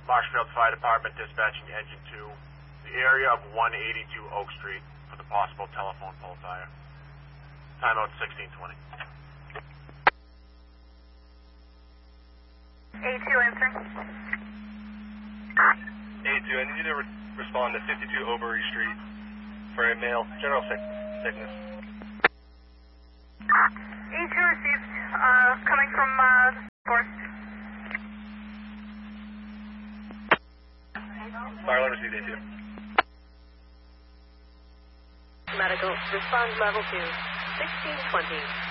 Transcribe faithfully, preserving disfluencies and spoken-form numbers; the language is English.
Marshfield Fire Department dispatching engine two, the area of one eighty-two Oak Street for the possible telephone pole fire. Timeout sixteen twenty. A two answering. A two, I need you to re respond to fifty-two Overy Street for a male general sick sickness. A two received, uh, coming from, uh, source. Fire received A two. Medical, respond level two, sixteen twenty.